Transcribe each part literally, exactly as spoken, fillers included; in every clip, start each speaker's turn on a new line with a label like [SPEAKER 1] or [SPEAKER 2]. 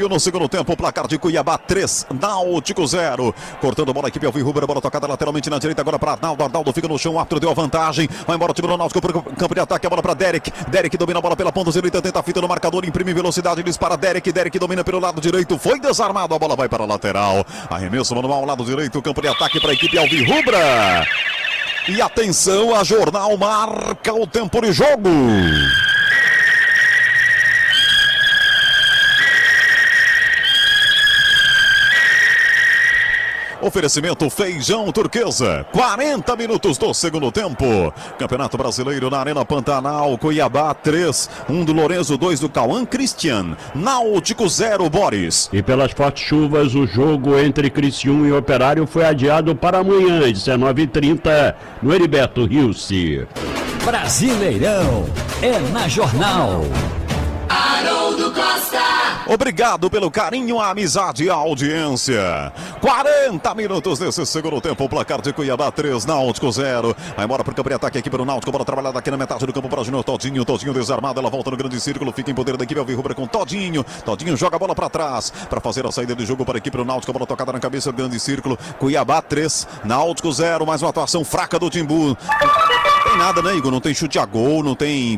[SPEAKER 1] meio no segundo tempo, placar de Cuiabá três, Náutico zero. Cortando a bola, a equipe Alvirrubra, bola tocada lateralmente na direita, agora para Arnaldo. Arnaldo fica no chão, o árbitro deu a vantagem. Vai embora o time do Náutico para o campo de ataque, a bola para Derek. Derek domina a bola pela ponta direita, tenta a fita no marcador, imprime velocidade, dispara Derek. Derek domina pelo lado direito, foi desarmado, a bola vai para a lateral. Arremesso manual, lado direito, campo de ataque para a equipe Alvirrubra. E atenção, a Jornal marca o tempo de jogo. Oferecimento Feijão Turquesa, quarenta minutos do segundo tempo. Campeonato Brasileiro na Arena Pantanal, Cuiabá três, um do Lorenzo, dois do Cauã Christian, Náutico zero, Boris.
[SPEAKER 2] E pelas fortes chuvas, o jogo entre Criciúma e Operário foi adiado para amanhã, às dezenove e trinta, no Heriberto Rilse.
[SPEAKER 3] Brasileirão é na Jornal.
[SPEAKER 4] Haroldo Costa.
[SPEAKER 1] Obrigado pelo carinho, a amizade e a audiência. quarenta minutos desse segundo tempo, o placar de Cuiabá três, Náutico zero. Vai embora para o campo de ataque aqui para o Náutico, bola trabalhada aqui na metade do campo para o Júnior Todinho. Todinho desarmado, ela volta no grande círculo, fica em poder da equipe Alvirrubra com Todinho. Todinho joga a bola para trás para fazer a saída de jogo para a equipe do Náutico, bola tocada na cabeça do grande círculo. Cuiabá três, Náutico zero, mais uma atuação fraca do Timbu. Não tem nada, né, Igor? Não tem chute a gol, não tem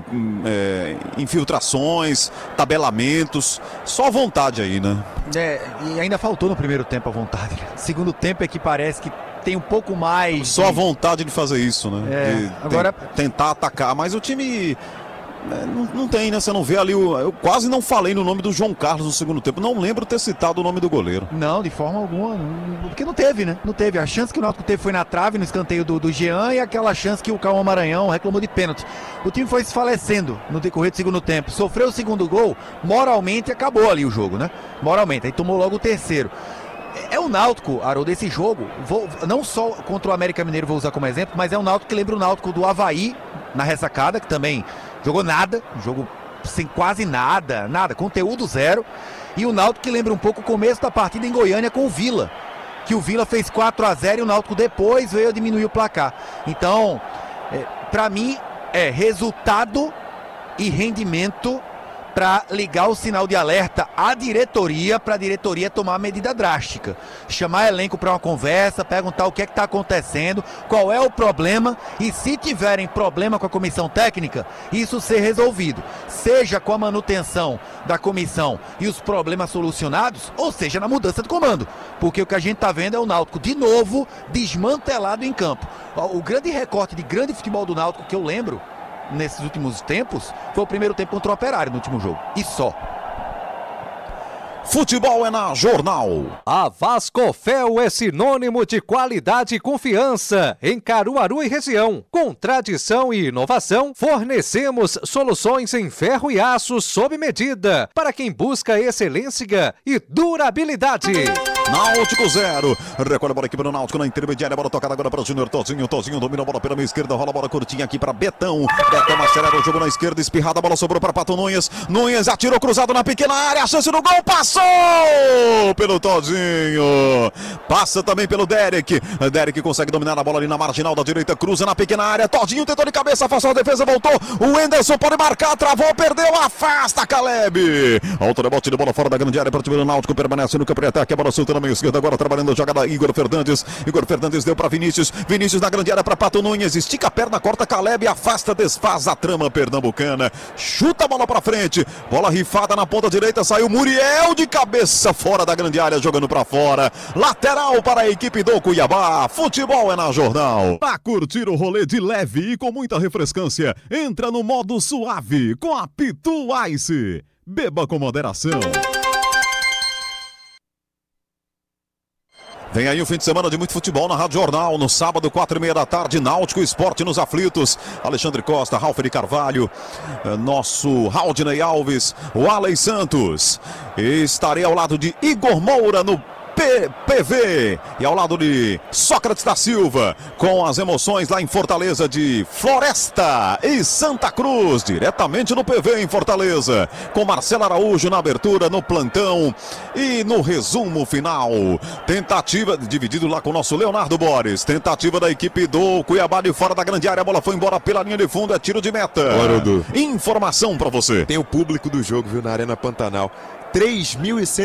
[SPEAKER 1] é, infiltrações, tabelamentos, só vontade aí, né?
[SPEAKER 5] É, e ainda faltou no primeiro tempo a vontade. Segundo tempo é que parece que tem um pouco mais.
[SPEAKER 1] Só
[SPEAKER 5] de...
[SPEAKER 1] a vontade de fazer isso, né?
[SPEAKER 5] É,
[SPEAKER 1] de
[SPEAKER 5] agora...
[SPEAKER 1] tentar atacar, mas o time... Não, não tem, né? Você não vê ali o... Eu quase não falei no nome do João Carlos no segundo tempo. Não lembro ter citado o nome do goleiro.
[SPEAKER 5] Não, de forma alguma. Porque não teve, né? Não teve. A chance que o Náutico teve foi na trave, no escanteio do, do Jean, e aquela chance que o Cauã Maranhão reclamou de pênalti. O time foi se falecendo no decorrer do segundo tempo. Sofreu o segundo gol, moralmente acabou ali o jogo, né? Moralmente. Aí tomou logo o terceiro. É o Náutico, Haroldo, desse jogo, vou, não só contra o América Mineiro vou usar como exemplo, mas é o Náutico que lembra o Náutico do Avaí, na ressacada, que também jogou nada, jogo sem quase nada, nada, conteúdo zero. E o Náutico que lembra um pouco o começo da partida em Goiânia com o Vila, que o Vila fez quatro a zero e o Náutico depois veio a diminuir o placar. Então, é, para mim, é resultado e rendimento para ligar o sinal de alerta à diretoria, para a diretoria tomar medida drástica. Chamar elenco para uma conversa, perguntar o que é que está acontecendo, qual é o problema, e se tiverem problema com a comissão técnica, isso ser resolvido. Seja com a manutenção da comissão e os problemas solucionados, ou seja, na mudança de comando. Porque o que a gente está vendo é o Náutico, de novo, desmantelado em campo. O grande recorte de grande futebol do Náutico que eu lembro, nesses últimos tempos, foi o primeiro tempo contra o Operário no último jogo, e só.
[SPEAKER 1] Futebol é na Jornal.
[SPEAKER 6] A Vascofel é sinônimo de qualidade e confiança em Caruaru e região. Com tradição e inovação, fornecemos soluções em ferro e aço sob medida para quem busca excelência e durabilidade.
[SPEAKER 1] Náutico zero. Recolhe a bola aqui para o Náutico na intermediária. A bola tocada agora para o Júnior Todinho. Todinho domina a bola pela meia esquerda. Rola a bola curtinha aqui para Betão. Betão acelera o jogo na esquerda. Espirrada, a bola sobrou para Pato Nunes. Nunes atirou cruzado na pequena área. A chance do gol. Passou pelo Todinho. Passa também pelo Derek. Derek consegue dominar a bola ali na marginal da direita. Cruza na pequena área. Todinho tentou de cabeça. Afastou a defesa. Voltou. O Enderson pode marcar. Travou. Perdeu. Afasta Caleb. Alto rebote de bola fora da grande área para o time do Náutico. Permanece no campo de ataque. A bola solta na meia esquerda, agora trabalhando a jogada Igor Fernandes. Igor Fernandes deu para Vinícius. Vinícius na grande área para Pato Nunes. Estica a perna, corta Caleb, afasta, desfaz a trama pernambucana. Chuta a bola para frente. Bola rifada na ponta direita, saiu Muriel de cabeça fora da grande área, jogando para fora. Lateral para a equipe do Cuiabá. Futebol é na Jornal. Para curtir o rolê de leve e com muita refrescância, entra no modo suave com a Pitu Ice. Beba com moderação. Vem aí o fim de semana de muito futebol na Rádio Jornal. No sábado, quatro e meia da tarde, Náutico Esporte nos aflitos. Alexandre Costa, Ralf de Carvalho, nosso Raudinei Alves, o Alei Santos. Estarei ao lado de Igor Moura no P P V e ao lado de Sócrates da Silva, com as emoções lá em Fortaleza de Floresta e Santa Cruz, diretamente no P V em Fortaleza, com Marcelo Araújo na abertura, no plantão e no resumo final. Tentativa, dividido lá com o nosso Leonardo Borges, tentativa da equipe do Cuiabá de fora da grande área, a bola foi embora pela linha de fundo, é tiro de meta.
[SPEAKER 7] Bora, Edu.
[SPEAKER 1] Informação pra você.
[SPEAKER 7] Tem o público do jogo, viu, na Arena Pantanal. três mil e cento